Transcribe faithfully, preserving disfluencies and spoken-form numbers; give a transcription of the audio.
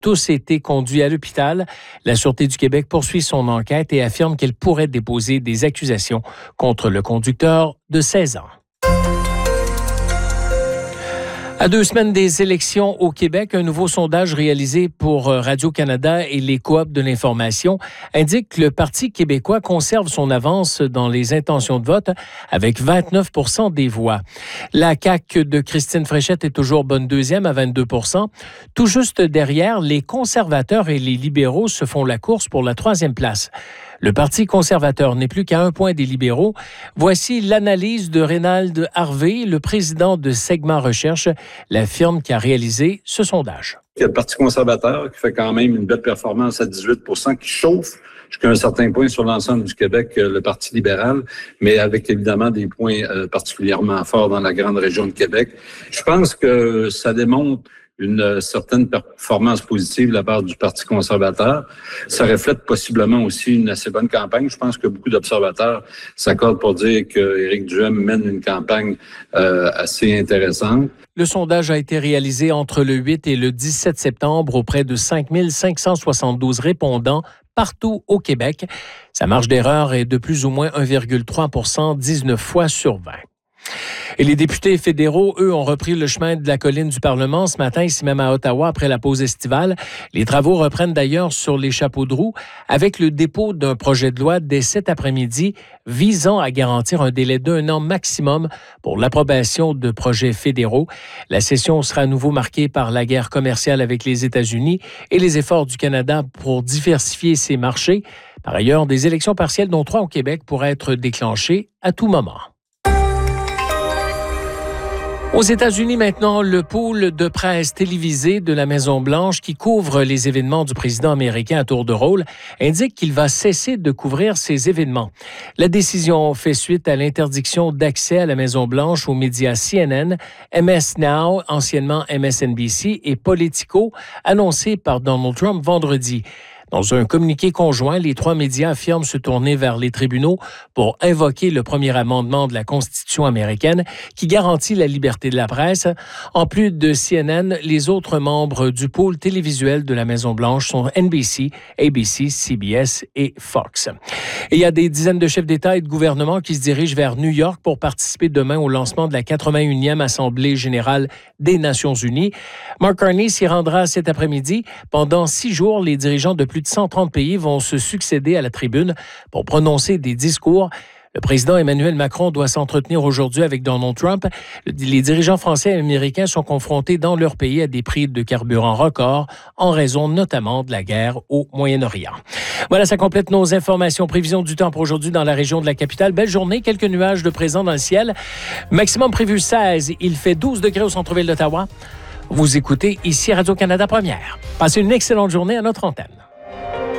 tous été conduits à l'hôpital. La Sûreté du Québec poursuit son enquête et affirme qu'elle pourrait déposer des accusations contre le conducteur de seize ans. À deux semaines des élections au Québec, un nouveau sondage réalisé pour Radio-Canada et les Coops de l'information indique que le Parti québécois conserve son avance dans les intentions de vote avec vingt-neuf pour cent des voix. La C A Q de Christine Fréchette est toujours bonne deuxième à vingt-deux pour cent. Tout juste derrière, les conservateurs et les libéraux se font la course pour la troisième place. Le Parti conservateur n'est plus qu'à un point des libéraux. Voici l'analyse de Reynald Harvey, le président de Segment Recherche, la firme qui a réalisé ce sondage. Il y a le Parti conservateur qui fait quand même une belle performance à dix-huit pour cent, qui chauffe jusqu'à un certain point sur l'ensemble du Québec, le Parti libéral, mais avec évidemment des points euh, particulièrement forts dans la grande région de Québec. Je pense que ça démontre une certaine performance positive de la part du Parti conservateur. Ça reflète possiblement aussi une assez bonne campagne. Je pense que beaucoup d'observateurs s'accordent pour dire qu'Éric Duhem mène une campagne euh, assez intéressante. Le sondage a été réalisé entre le huit et le dix-sept septembre auprès de cinq mille cinq cent soixante-douze répondants partout au Québec. Sa marge d'erreur est de plus ou moins un virgule trois pour cent, dix-neuf fois sur vingt. Et les députés fédéraux, eux, ont repris le chemin de la colline du Parlement ce matin, ici même à Ottawa, après la pause estivale. Les travaux reprennent d'ailleurs sur les chapeaux de roue avec le dépôt d'un projet de loi dès cet après-midi visant à garantir un délai d'un an maximum pour l'approbation de projets fédéraux. La session sera à nouveau marquée par la guerre commerciale avec les États-Unis et les efforts du Canada pour diversifier ses marchés. Par ailleurs, des élections partielles, dont trois au Québec, pourraient être déclenchées à tout moment. Aux États-Unis maintenant, le pôle de presse télévisée de la Maison-Blanche qui couvre les événements du président américain à tour de rôle indique qu'il va cesser de couvrir ces événements. La décision fait suite à l'interdiction d'accès à la Maison-Blanche aux médias C N N, M S Now, anciennement M S N B C, et Politico, annoncée par Donald Trump vendredi. Dans un communiqué conjoint, les trois médias affirment se tourner vers les tribunaux pour invoquer le premier amendement de la Constitution américaine qui garantit la liberté de la presse. En plus de C N N, les autres membres du pôle télévisuel de la Maison-Blanche sont N B C, A B C, C B S et Fox. Et il y a des dizaines de chefs d'État et de gouvernement qui se dirigent vers New York pour participer demain au lancement de la quatre-vingt-unième Assemblée générale des Nations unies. Mark Carney s'y rendra cet après-midi. Pendant six jours, les dirigeants de plus de cent trente pays vont se succéder à la tribune pour prononcer des discours. Le président Emmanuel Macron doit s'entretenir aujourd'hui avec Donald Trump. Les dirigeants français et américains sont confrontés dans leur pays à des prix de carburant records en raison notamment de la guerre au Moyen-Orient. Voilà, ça complète nos informations. Prévision du temps pour aujourd'hui dans la région de la capitale. Belle journée, quelques nuages de présent dans le ciel. Maximum prévu seize. Il fait douze degrés au centre-ville d'Ottawa. Vous écoutez ici Radio-Canada Première. Passez une excellente journée à notre antenne.